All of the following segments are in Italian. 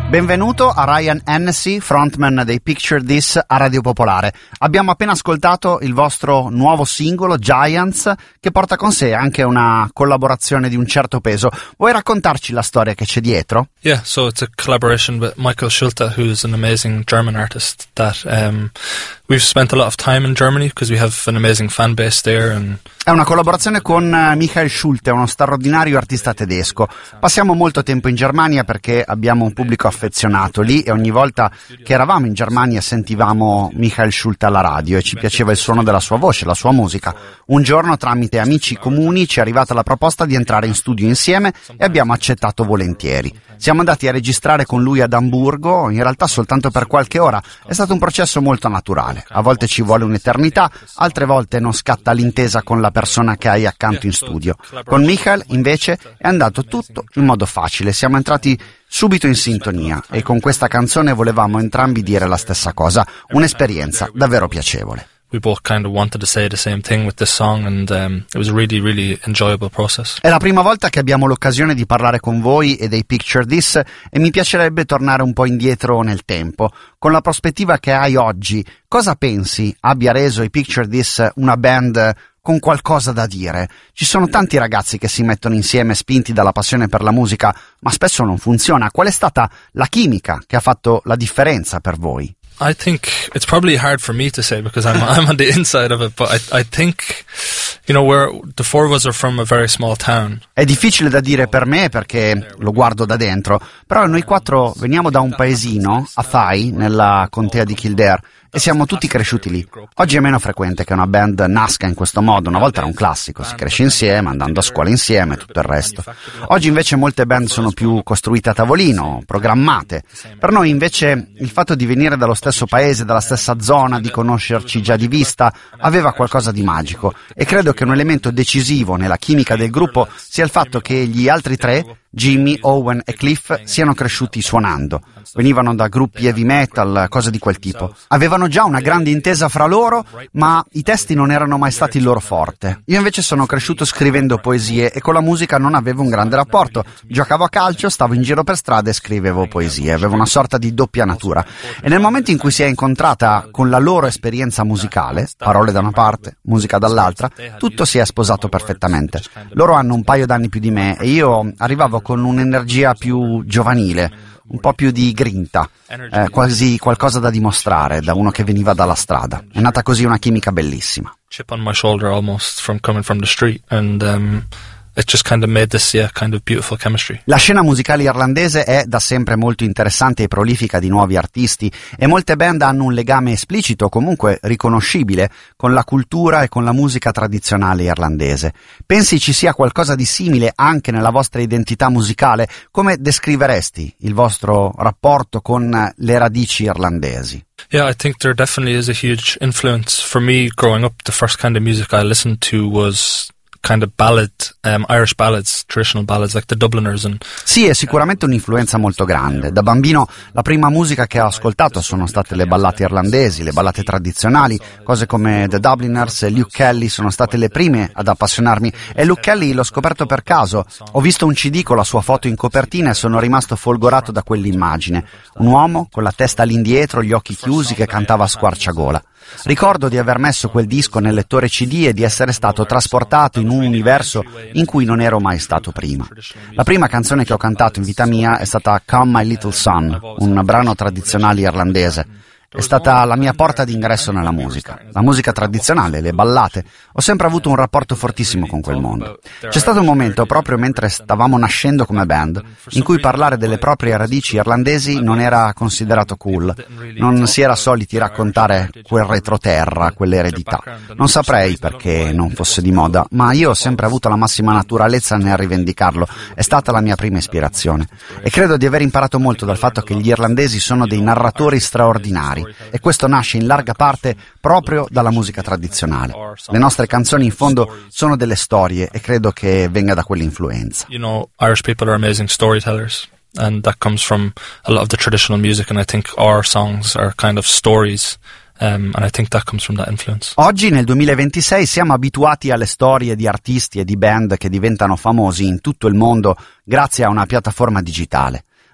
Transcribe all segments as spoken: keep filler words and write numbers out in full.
Benvenuto a Ryan Hennessy, frontman dei Picture This a Radio Popolare. Abbiamo appena ascoltato il vostro nuovo singolo, Giants, che porta con sé anche una collaborazione di un certo peso. Vuoi raccontarci la storia che c'è dietro? Yeah, so it's a collaboration with Michael Schulte, who's an amazing German artist that um, we've spent a lot of time in Germany because we have an amazing fan base there. And È una collaborazione con Michael Schulte, uno straordinario artista tedesco. Passiamo molto tempo in Germania perché abbiamo un pubblico affezionato lì e ogni volta che eravamo in Germania sentivamo Michael Schulte alla radio e ci piaceva il suono della sua voce, la sua musica. Un giorno, tramite amici comuni, ci è arrivata la proposta di entrare in studio insieme e abbiamo accettato volentieri. Siamo andati a registrare con lui ad Amburgo, in realtà soltanto per qualche ora. È stato un processo molto naturale. A volte ci vuole un'eternità, altre volte non scatta l'intesa con la persona che hai accanto in studio. Con Michael, invece, è andato tutto in modo facile. Siamo entrati subito in sintonia e con questa canzone volevamo entrambi dire la stessa cosa. Un'esperienza davvero piacevole. we both kind of wanted to say the same thing with this song, and um, it was a really, really enjoyable process. È la prima volta che abbiamo l'occasione di parlare con voi e dei Picture This e mi piacerebbe tornare un po' indietro nel tempo. Con la prospettiva che hai oggi, cosa pensi abbia reso i Picture This una band con qualcosa da dire? Ci sono tanti ragazzi che si mettono insieme spinti dalla passione per la musica, ma spesso non funziona. Qual è stata la chimica che ha fatto la differenza per voi? I think it's probably hard for me to say because I'm I'm on the inside of it, but I I think, you know, we're the four of us are from a very small town. È difficile da dire per me perché lo guardo da dentro, però noi quattro veniamo da un paesino, Athy, nella contea di Kildare, e siamo tutti cresciuti lì. Oggi è meno frequente che una band nasca in questo modo. Una volta era un classico, si cresce insieme, andando a scuola insieme e tutto il resto. Oggi invece molte band sono più costruite a tavolino, programmate. Per noi invece il fatto di venire dallo stesso paese, dalla stessa zona, di conoscerci già di vista, aveva qualcosa di magico, e credo che un elemento decisivo nella chimica del gruppo sia il fatto che gli altri tre, Jimmy, Owen e Cliff, siano cresciuti suonando. Venivano da gruppi heavy metal, cose di quel tipo. Avevano già una grande intesa fra loro, ma i testi non erano mai stati il loro forte. Io invece sono cresciuto scrivendo poesie e con la musica non avevo un grande rapporto. Giocavo a calcio, stavo in giro per strada e scrivevo poesie. Avevo una sorta di doppia natura. E nel momento in cui si è incontrata con la loro esperienza musicale, parole da una parte, musica dall'altra, tutto si è sposato perfettamente. Loro hanno un paio d'anni più di me e io arrivavo con un'energia più giovanile, un po' più di grinta, eh, quasi qualcosa da dimostrare da uno che veniva dalla strada. È nata così una chimica bellissima. Chip on my shoulder almost from coming from the street, and um, it just kind of made this yeah kind of beautiful chemistry. La scena musicale irlandese è da sempre molto interessante e prolifica di nuovi artisti, e molte band hanno un legame esplicito, comunque riconoscibile, con la cultura e con la musica tradizionale irlandese. Pensi ci sia qualcosa di simile anche nella vostra identità musicale? Come descriveresti il vostro rapporto con le radici irlandesi? Yeah, I think there definitely is a huge influence. For me, growing up, the first kind of music I listened to was kind of ballad, um, Irish ballads, traditional ballads like the Dubliners. And Sì, è sicuramente un'influenza molto grande. Da bambino la prima musica che ho ascoltato sono state le ballate irlandesi, le ballate tradizionali, cose come The Dubliners e Luke Kelly sono state le prime ad appassionarmi, e Luke Kelly l'ho scoperto per caso. Ho visto un C D con la sua foto in copertina e sono rimasto folgorato da quell'immagine. Un uomo con la testa all'indietro, gli occhi chiusi, che cantava a squarciagola. Ricordo di aver messo quel disco nel lettore C D e di essere stato trasportato in un universo in cui non ero mai stato prima. La prima canzone che ho cantato in vita mia è stata Come My Little Son, un brano tradizionale irlandese. È stata la mia porta d'ingresso nella musica. La musica tradizionale, le ballate. Ho sempre avuto un rapporto fortissimo con quel mondo. C'è stato un momento, proprio mentre stavamo nascendo come band, in cui parlare delle proprie radici irlandesi non era considerato cool. Non si era soliti raccontare quel retroterra, quell'eredità. Non saprei perché non fosse di moda, ma io ho sempre avuto la massima naturalezza nel rivendicarlo. È stata la mia prima ispirazione. E credo di aver imparato molto dal fatto che gli irlandesi sono dei narratori straordinari. E questo nasce in larga parte proprio dalla musica tradizionale. Le nostre canzoni in fondo sono delle storie e credo che venga da quell'influenza. you know, Irish people are amazing storytellers, and that comes from a lot of the traditional music, and I think our songs are kind of stories. Um, and I think that comes from that influence. Oggi, nel duemilaventisei, siamo abituati alle storie di artisti e di band che diventano famosi in tutto il mondo grazie a una piattaforma digitale.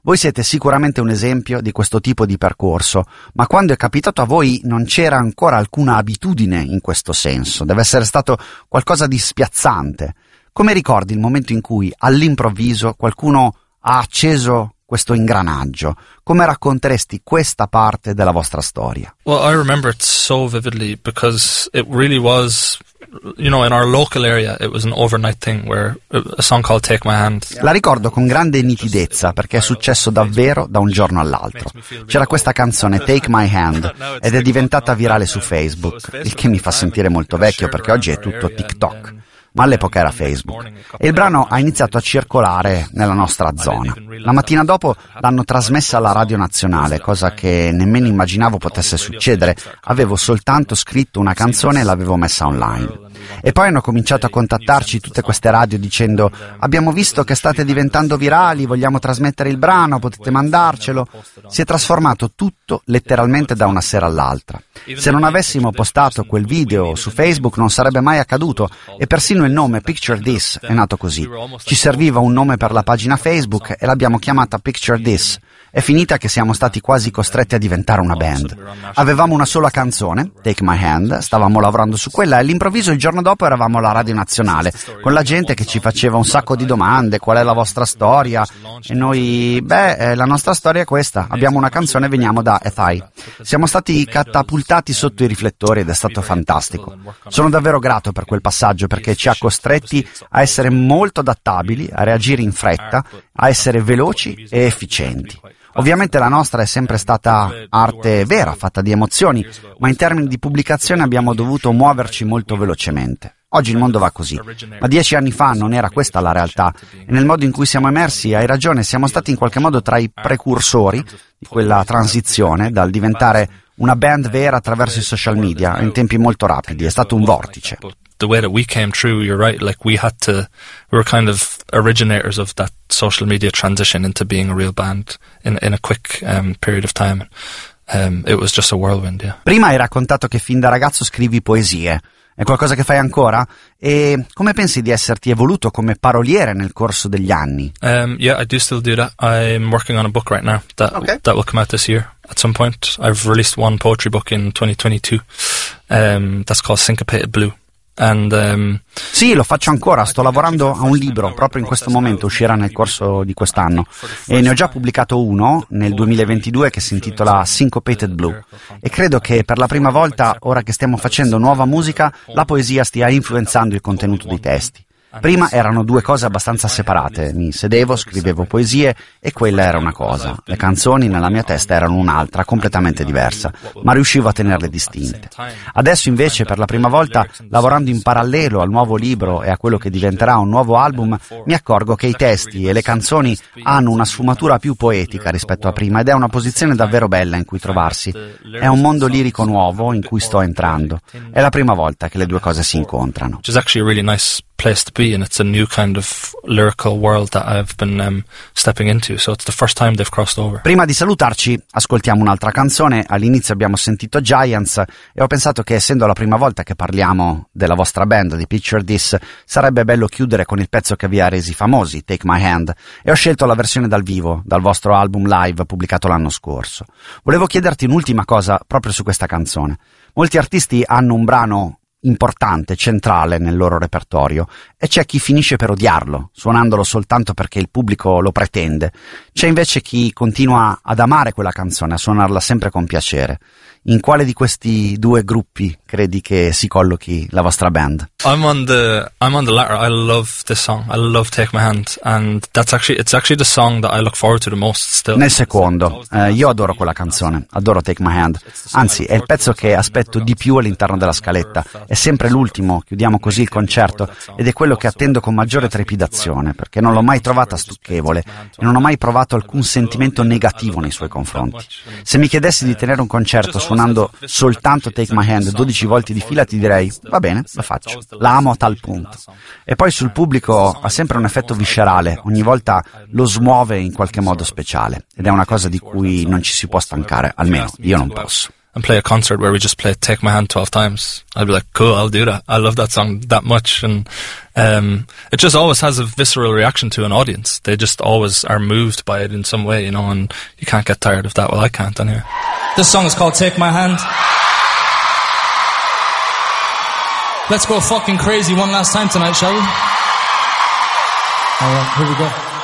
Voi siete sicuramente un esempio di questo tipo di percorso, ma quando è capitato a voi non c'era ancora alcuna abitudine in questo senso, deve essere stato qualcosa di spiazzante. Come ricordi il momento in cui all'improvviso qualcuno ha acceso questo ingranaggio? Come racconteresti questa parte della vostra storia? Well, I remember it so vividly because it really was, you know, in our local area it was an overnight thing where a song called Take My Hand. La ricordo con grande nitidezza perché è successo davvero da un giorno all'altro. C'era questa canzone Take My Hand ed è diventata virale su Facebook, il che mi fa sentire molto vecchio perché oggi è tutto TikTok. Ma all'epoca era Facebook, e il brano ha iniziato a circolare nella nostra zona. La mattina dopo l'hanno trasmessa alla radio nazionale, cosa che nemmeno immaginavo potesse succedere. Avevo soltanto scritto una canzone e l'avevo messa online. E poi hanno cominciato a contattarci tutte queste radio dicendo: abbiamo visto che state diventando virali, vogliamo trasmettere il brano, potete mandarcelo. Si è trasformato tutto letteralmente da una sera all'altra. Se non avessimo postato quel video su Facebook non sarebbe mai accaduto, e persino il nome Picture This è nato così. Ci serviva un nome per la pagina Facebook e l'abbiamo chiamata Picture This. È finita che siamo stati quasi costretti a diventare una band. Avevamo una sola canzone, Take My Hand, stavamo lavorando su quella e all'improvviso il giorno dopo eravamo alla radio nazionale, con la gente che ci faceva un sacco di domande: qual è la vostra storia? E noi, beh, eh, la nostra storia è questa, abbiamo una canzone e veniamo da Ethai. Siamo stati catapultati sotto i riflettori ed è stato fantastico. Sono davvero grato per quel passaggio perché ci ha costretti a essere molto adattabili, a reagire in fretta, a essere veloci e efficienti. Ovviamente la nostra è sempre stata arte vera, fatta di emozioni, ma in termini di pubblicazione abbiamo dovuto muoverci molto velocemente. Oggi il mondo va così, ma dieci anni fa non era questa la realtà, e nel modo in cui siamo emersi, hai ragione, siamo stati in qualche modo tra i precursori di quella transizione dal diventare una band vera attraverso i social media in tempi molto rapidi. È stato un vortice. The way that we came through, you're right, like we had to, we were kind of originators of that social media transition into being a real band in, in a quick um, period of time. Um, it was just a whirlwind, yeah. Prima hai raccontato che fin da ragazzo scrivi poesie. È qualcosa che fai ancora? E come pensi di esserti evoluto come paroliere nel corso degli anni? Um, yeah, I do still do that. I'm working on a book right now that okay. that will come out this year at some point. I've released one poetry book in twenty twenty-two um, that's called Syncopated Blue. And, um, sì, lo faccio ancora, sto lavorando a un libro, proprio in questo momento, uscirà nel corso di quest'anno, e ne ho già pubblicato uno nel duemilaventidue che si intitola Syncopated Blue, e credo che per la prima volta, ora che stiamo facendo nuova musica, la poesia stia influenzando il contenuto dei testi. Prima erano due cose abbastanza separate, mi sedevo, scrivevo poesie e quella era una cosa, le canzoni nella mia testa erano un'altra, completamente diversa, ma riuscivo a tenerle distinte. Adesso invece per la prima volta, lavorando in parallelo al nuovo libro e a quello che diventerà un nuovo album, mi accorgo che i testi e le canzoni hanno una sfumatura più poetica rispetto a prima ed è una posizione davvero bella in cui trovarsi. È un mondo lirico nuovo in cui sto entrando, è la prima volta che le due cose si incontrano. Place to be, and it's a new kind of lyrical world that I've been um, stepping into, so it's the first time they've crossed over. Prima di salutarci ascoltiamo un'altra canzone. All'inizio abbiamo sentito Giants e ho pensato che essendo la prima volta che parliamo della vostra band, di Picture This, sarebbe bello chiudere con il pezzo che vi ha resi famosi, Take My Hand, e ho scelto la versione dal vivo dal vostro album live pubblicato l'anno scorso. Volevo chiederti un'ultima cosa proprio su questa canzone. Molti artisti hanno un brano importante, centrale nel loro repertorio, e c'è chi finisce per odiarlo, suonandolo soltanto perché il pubblico lo pretende. C'è invece chi continua ad amare quella canzone, a suonarla sempre con piacere. In quale di questi due gruppi credi che si collochi la vostra band? I'm on the I'm on the latter. I love this song. I love Take My Hand, and that's actually it's actually the song that I look forward to the most still. Nel secondo, eh, io adoro quella canzone, adoro Take My Hand. Anzi, è il pezzo che aspetto di più all'interno della scaletta. È sempre l'ultimo, chiudiamo così il concerto, ed è quello che attendo con maggiore trepidazione, perché non l'ho mai trovata stucchevole e non ho mai provato alcun sentimento negativo nei suoi confronti. Se mi chiedessi di tenere un concerto suonando soltanto Take My Hand dodici volte di fila, ti direi va bene, lo faccio, la amo a tal punto. E poi sul pubblico ha sempre un effetto viscerale, ogni volta lo smuove in qualche modo speciale, ed è una cosa di cui non ci si può stancare, almeno io non posso. and play a concert where we just play Take My Hand twelve times, I'd be like, cool, I'll do that. I love that song that much. And um, it just always has a visceral reaction to an audience. They just always are moved by it in some way, you know, and you can't get tired of that. Well, I can't anyway. This song is called Take My Hand. Let's go fucking crazy one last time tonight, shall we? Alright, here we go.